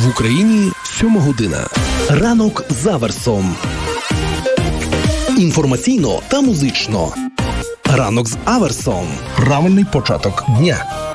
В Україні 7 година. Ранок з Аверсом. Інформаційно та музично. Ранок з Аверсом. Правильний початок дня.